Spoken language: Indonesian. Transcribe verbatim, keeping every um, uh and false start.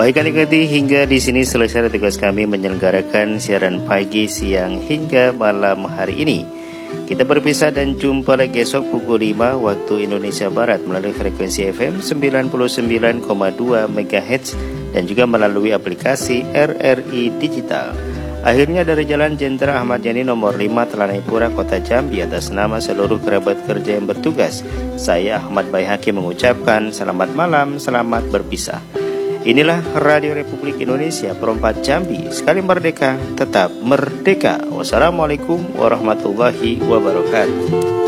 Baik adik-adik, hingga di sini selesai tugas kami menyelenggarakan siaran pagi, siang, hingga malam hari ini. Kita berpisah dan jumpa lagi esok pukul lima waktu Indonesia Barat melalui frekuensi F M sembilan puluh sembilan koma dua megahertz dan juga melalui aplikasi R R I Digital. Akhirnya dari Jalan Jenderal Ahmad Yani nomor lima Telanai-Pura, Kota Jambi, atas nama seluruh kerabat kerja yang bertugas, saya Ahmad Baihaqi mengucapkan selamat malam, selamat berpisah. Inilah Radio Republik Indonesia Perempat Jambi, sekali merdeka, tetap merdeka. Wassalamualaikum warahmatullahi wabarakatuh.